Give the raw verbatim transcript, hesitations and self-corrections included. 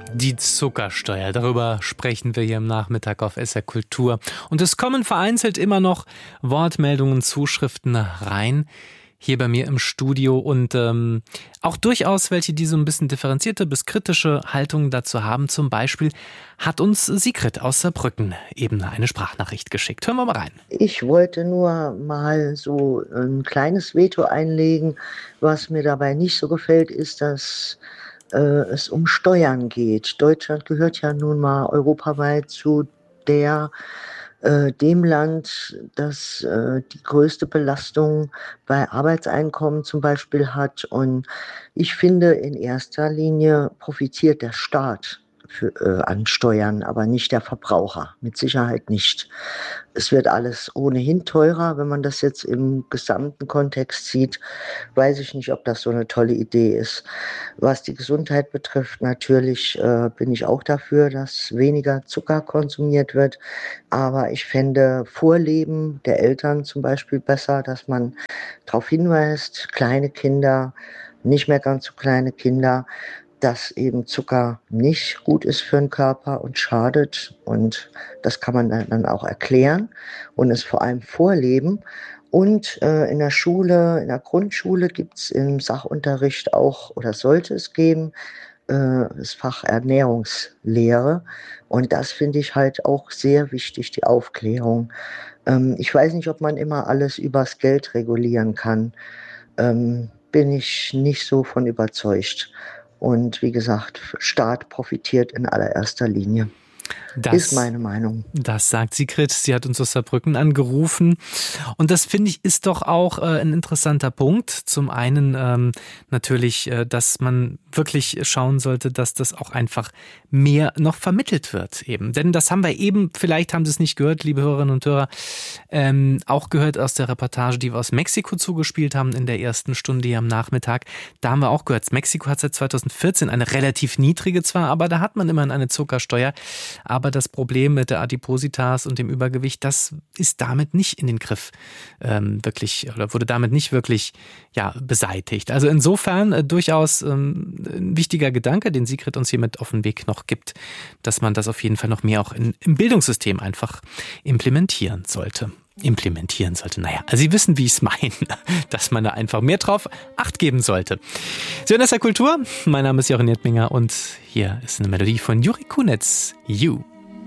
Die Zuckersteuer, darüber sprechen wir hier am Nachmittag auf S R Kultur. Und es kommen vereinzelt immer noch Wortmeldungen, Zuschriften rein, hier bei mir im Studio. Und ähm, auch durchaus welche, die so ein bisschen differenzierte bis kritische Haltungen dazu haben. Zum Beispiel hat uns Sigrid aus Saarbrücken eben eine Sprachnachricht geschickt. Hören wir mal rein. Ich wollte nur mal so ein kleines Veto einlegen. Was mir dabei nicht so gefällt, ist, dass es um Steuern geht. Deutschland gehört ja nun mal europaweit zu der, äh, dem Land, das äh, die größte Belastung bei Arbeitseinkommen zum Beispiel hat. Und ich finde, in erster Linie profitiert der Staat für, äh, an Steuern, aber nicht der Verbraucher. Mit Sicherheit nicht. Es wird alles ohnehin teurer. Wenn man das jetzt im gesamten Kontext sieht, weiß ich nicht, ob das so eine tolle Idee ist. Was die Gesundheit betrifft, natürlich äh, bin ich auch dafür, dass weniger Zucker konsumiert wird. Aber ich fände Vorleben der Eltern zum Beispiel besser, dass man darauf hinweist, kleine Kinder, nicht mehr ganz so kleine Kinder, dass eben Zucker nicht gut ist für den Körper und schadet. Und das kann man dann auch erklären und es vor allem vorleben. Und äh, in der Schule, in der Grundschule gibt es im Sachunterricht auch, oder sollte es geben, äh, das Fach Ernährungslehre. Und das finde ich halt auch sehr wichtig, die Aufklärung. Ähm, ich weiß nicht, ob man immer alles übers Geld regulieren kann. Ähm, bin ich nicht so von überzeugt. Und wie gesagt, Staat profitiert in allererster Linie. Das ist meine Meinung. Das sagt Sigrid. Sie hat uns aus Saarbrücken angerufen. Und das, finde ich, ist doch auch äh, ein interessanter Punkt. Zum einen ähm, natürlich, äh, dass man wirklich schauen sollte, dass das auch einfach mehr noch vermittelt wird eben. Denn das haben wir eben, vielleicht haben Sie es nicht gehört, liebe Hörerinnen und Hörer, ähm, auch gehört aus der Reportage, die wir aus Mexiko zugespielt haben in der ersten Stunde hier am Nachmittag. Da haben wir auch gehört, Mexiko hat seit zweitausendvierzehn eine relativ niedrige zwar, aber da hat man immerhin eine Zuckersteuer. Aber das Problem mit der Adipositas und dem Übergewicht, das ist damit nicht in den Griff ähm, wirklich, oder wurde damit nicht wirklich ja, beseitigt. Also insofern äh, durchaus ähm, ein wichtiger Gedanke, den Sigrid uns hier mit auf den Weg noch gibt, dass man das auf jeden Fall noch mehr auch in, im Bildungssystem einfach implementieren sollte. implementieren sollte. Naja, also Sie wissen, wie ich es meine, dass man da einfach mehr drauf Acht geben sollte. Sie hören S R Kultur. Mein Name ist Jochen Niedminger und hier ist eine Melodie von Juri Kunitz. You.